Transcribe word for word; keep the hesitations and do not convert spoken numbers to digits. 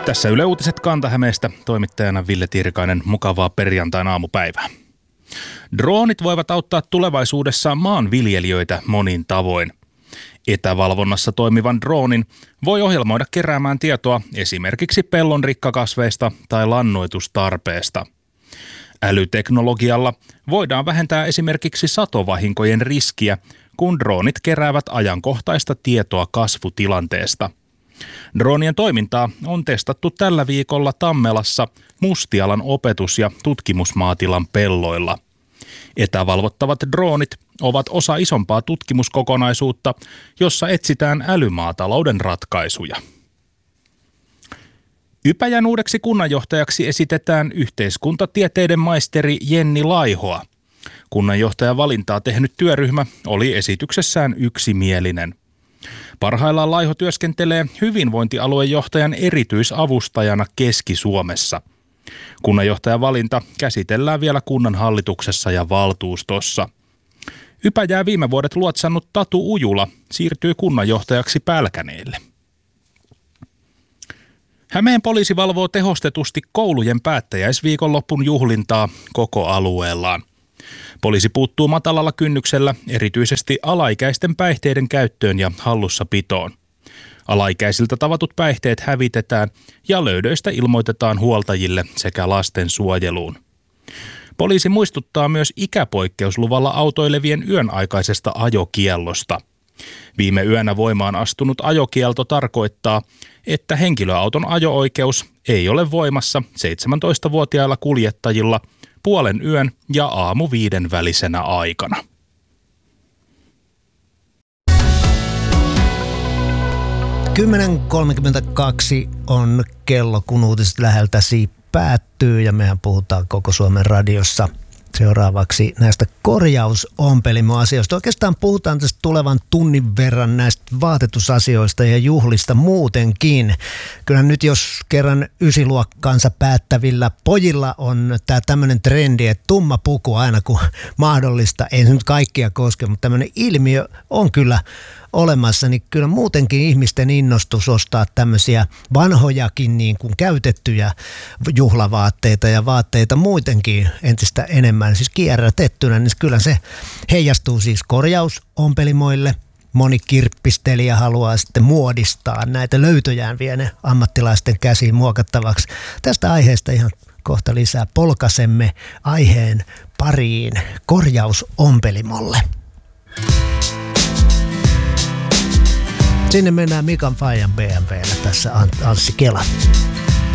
Tässä Yle Uutiset Kanta-Hämeestä, toimittajana Ville Tiirikainen. Mukavaa perjantain aamupäivää. Droonit voivat auttaa tulevaisuudessa maanviljelijöitä monin tavoin. Etävalvonnassa toimivan droonin voi ohjelmoida keräämään tietoa esimerkiksi pellon rikkakasveista tai lannoitustarpeesta. Älyteknologialla voidaan vähentää esimerkiksi satovahinkojen riskiä, kun droonit keräävät ajankohtaista tietoa kasvutilanteesta. Droonien toimintaa on testattu tällä viikolla Tammelassa Mustialan opetus- ja tutkimusmaatilan pelloilla. Etävalvottavat droonit ovat osa isompaa tutkimuskokonaisuutta, jossa etsitään älymaatalouden ratkaisuja. Ypäjän uudeksi kunnanjohtajaksi esitetään yhteiskuntatieteiden maisteri Jenni Laihoa. Kunnanjohtajan valintaa tehnyt työryhmä oli esityksessään yksimielinen. Parhaillaan Laiho työskentelee hyvinvointialuejohtajan erityisavustajana Keski-Suomessa. Kunnanjohtajan valinta käsitellään vielä kunnan hallituksessa ja valtuustossa. Ypäjää viime vuodet luotsannut Tatu Ujula siirtyy kunnanjohtajaksi Pälkäneelle. Hämeen poliisi valvoo tehostetusti koulujen päättäjäisviikonloppun juhlintaa koko alueellaan. Poliisi puuttuu matalalla kynnyksellä erityisesti alaikäisten päihteiden käyttöön ja hallussapitoon. Alaikäisiltä tavatut päihteet hävitetään ja löydöistä ilmoitetaan huoltajille sekä lastensuojeluun. Poliisi muistuttaa myös ikäpoikkeusluvalla autoilevien yön aikaisesta ajokiellosta. Viime yönä voimaan astunut ajokielto tarkoittaa, että henkilöauton ajo-oikeus ei ole voimassa seitsemäntoistavuotiailla kuljettajilla puolen yön ja aamu viiden välisenä aikana. kymmenen kolmekymmentäkaksi on kello, kun uutiset läheltäsi päättyy ja mehän puhutaan koko Suomen radiossa seuraavaksi näistä korjausompelimoasioista. Oikeastaan puhutaan tästä tulevan tunnin verran näistä vaatetusasioista ja juhlista muutenkin. Kyllä nyt jos kerran ysiluokkaansa päättävillä pojilla on tämä tämmöinen trendi, että tumma puku aina kun mahdollista, ei se nyt kaikkia koske, mutta tämmöinen ilmiö on kyllä olemassa, niin kyllä muutenkin ihmisten innostus ostaa tämmöisiä vanhojakin niin kuin käytettyjä juhlavaatteita ja vaatteita muutenkin entistä enemmän, siis kierrätettynä, niin kyllä se heijastuu siis korjausompelimoille. Moni kirppistelijä haluaa sitten muodistaa näitä löytöjään vie ammattilaisten käsiin muokattavaksi. Tästä aiheesta ihan kohta lisää polkaisemme aiheen pariin korjausompelimolle. Sinne mennään Mikan Fajan B M W:llä tässä Anssi Kela.